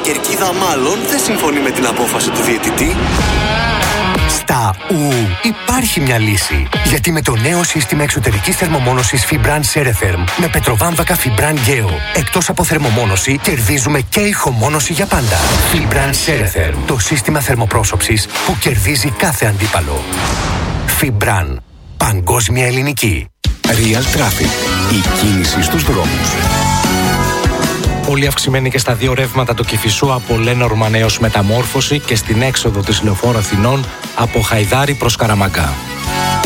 κερκίδα μάλλον δεν συμφωνεί με την απόφαση του διαιτητή. Στα υπάρχει μια λύση. Γιατί με το νέο σύστημα εξωτερικής θερμομόνωσης Fibran Ceretherm με πετροβάμβακα Fibran Geo, εκτός από θερμομόνωση, κερδίζουμε και ηχομόνωση για πάντα. Fibran Ceretherm, το σύστημα θερμοπρόσωψης που κερδίζει κάθε αντίπαλο. Fibran, παγκόσμια ελληνική. Real Traffic, η κίνηση στους δρόμους. Πολύ αυξημένη και στα δύο ρεύματα του Κηφισού από Λέnormand έως Μεταμόρφωση και στην έξοδο της Λεωφόρου Αθηνών από Χαϊδάρη προς Καραμαγκά.